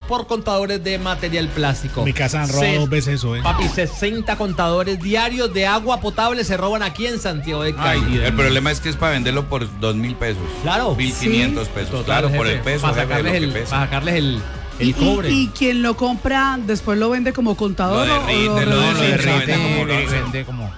por contadores de material plástico. Mi casa han robado 2 veces eso, Papi, 60 contadores diarios de agua potable se roban aquí en Santiago de Cali. El problema es que es para venderlo por 2.000 pesos. Claro. 1.500 pesos. Total, claro, jefe, por el peso. Para sacarles el cobre. Y quien lo compra después lo vende como contador. Lo derrite como.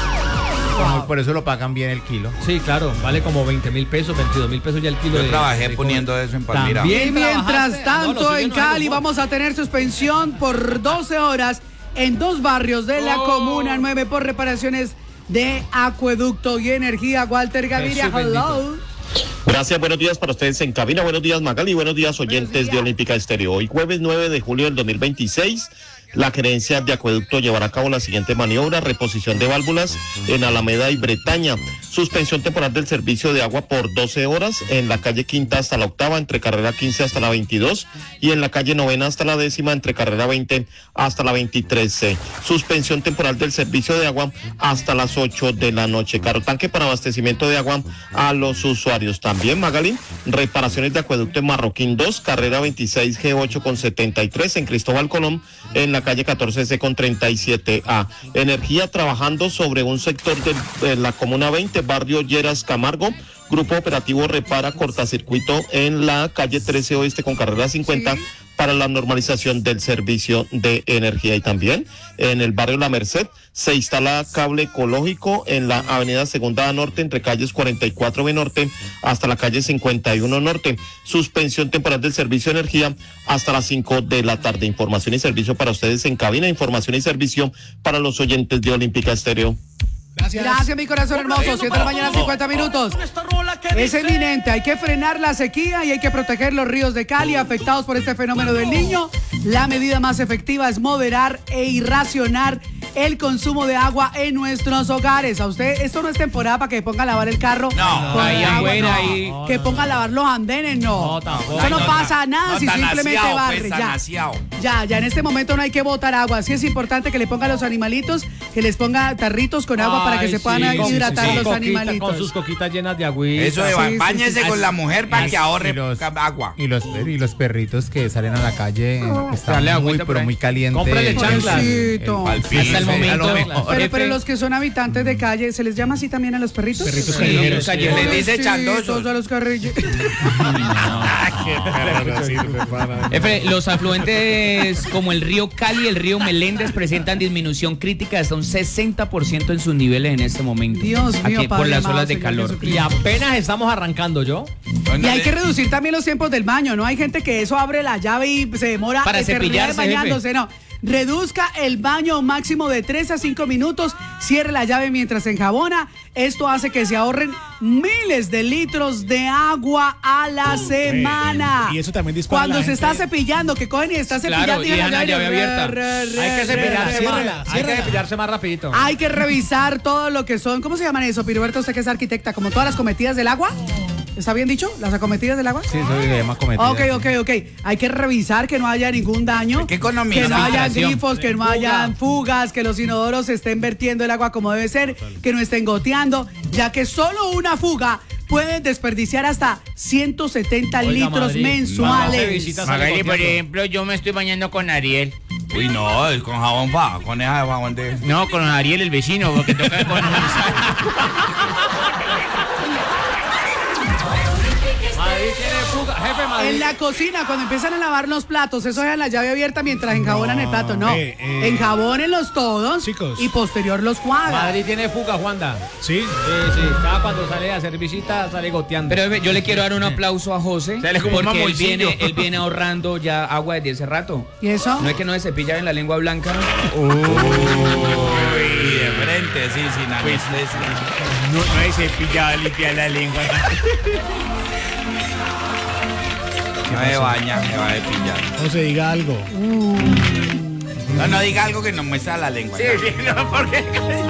Por eso lo pagan bien el kilo. Sí, claro, vale como 20.000 pesos, 22.000 pesos ya el kilo. Yo trabajé poniendo eso en Palmira. Y mientras tanto, en Cali vamos a tener suspensión por 12 horas en 2 barrios de la Comuna 9 por reparaciones de acueducto y energía. Walter Gaviria, hello. Gracias, buenos días para ustedes en cabina, buenos días Magali, buenos días oyentes de Olímpica Estéreo. Hoy jueves 9 de julio del 2026, la gerencia de acueducto llevará a cabo la siguiente maniobra: reposición de válvulas en Alameda y Bretaña, suspensión temporal del servicio de agua por 12 horas en la calle Quinta hasta la Octava, entre carrera 15 hasta la 22, y en la calle Novena hasta la 10ª, entre carrera 20 hasta la 23C. Suspensión temporal del servicio de agua hasta las 8 de la noche. Carro tanque para abastecimiento de agua a los usuarios. También, Magali, reparaciones de acueducto en Marroquín 2, carrera 26 G8 con 73, en Cristóbal Colón, en la calle 14C con 37A. Energía trabajando sobre un sector de la Comuna 20, barrio Lleras Camargo. Grupo operativo repara cortacircuito en la calle 13 Oeste con carrera 50 para la normalización del servicio de energía. Y también en el barrio La Merced se instala cable ecológico en la avenida Segunda Norte, entre calles 44B Norte hasta la calle 51 Norte. Suspensión temporal del servicio de energía hasta las 5 de la tarde. Información y servicio para ustedes en cabina, información y servicio para los oyentes de Olímpica Estéreo. Gracias, mi corazón hermoso. 7 de la mañana, 50 minutos. Es eminente, hay que frenar la sequía y hay que proteger los ríos de Cali afectados por este fenómeno del Niño. La medida más efectiva es moderar y racionar el consumo de agua en nuestros hogares. A usted, esto no es temporada para que ponga a lavar el carro. No, ahí afuera, ahí. Que ponga a lavar los andenes, no. Eso no pasa nada si simplemente barre. Ya en este momento no hay que botar agua. Sí es importante que le ponga a los animalitos, que les ponga tarritos con agua para que se puedan hidratar los animalitos. Con sus coquitas llenas de agüita. Eso de báñese con la mujer para que ahorre agua. Y los perritos que salen a la calle están muy calientes. Cómprale chanclas. Hasta el momento. Pero los que son habitantes de calle, ¿se les llama así también a los perritos? Perritos callejeros. Les dice chandosos. A los carrillos. Los afluentes como el río Cali y el río Meléndez presentan disminución crítica hasta un 60% en sus niveles en este momento. Dios mío, aquí por las olas de calor. Y apenas estamos arrancando, Y hay que reducir también los tiempos del baño, ¿no? Hay gente que eso abre la llave y se demora para cepillarse bañándose, no. Reduzca el baño a un máximo de 3 a 5 minutos, cierre la llave mientras se enjabona. Esto hace que se ahorren miles de litros de agua a la semana. Y eso también dispara. Cuando se está cepillando, que cogen y está cepillando y dejan la llave abierta. Hay que cepillarse más rapidito. Hay que revisar todo lo que son, ¿cómo se llaman eso, Piriberto? Usted que es arquitecta, como todas las cometidas del agua. ¿Está bien dicho? ¿Las acometidas del agua? Sí, eso se llama cometidas. Ok. Hay que revisar que no haya ningún daño. ¿Qué economía? Que no haya grifos, que no hayan fugas, que los inodoros estén vertiendo el agua como debe ser, que no estén goteando, ya que solo una fuga puede desperdiciar hasta 170 litros mensuales. Magali, por ejemplo, yo me estoy bañando con Ariel. Uy, no, con jabón va, con esa jabón de... No, con Ariel, el vecino, porque toca economizar. En la cocina, cuando empiezan a lavar los platos, eso dejan la llave abierta mientras enjabonan el plato. No, enjabónenlos todos, chicos, y posterior los juegan. Madrid tiene fuga, Juanda. ¿Sí? Sí. Cada cuando sale a hacer visita, sale goteando. Pero yo le quiero dar un aplauso a José, porque él viene ahorrando ya agua desde hace rato. ¿Y eso? ¿No es que no se cepilla en la lengua blanca? Uy, de frente, sí, sin anestesia. No hay cepillado, limpiar la lengua. Me baña, me va a cepillar. No se diga algo. No diga algo que nos muestra la lengua. Sí, no, porque...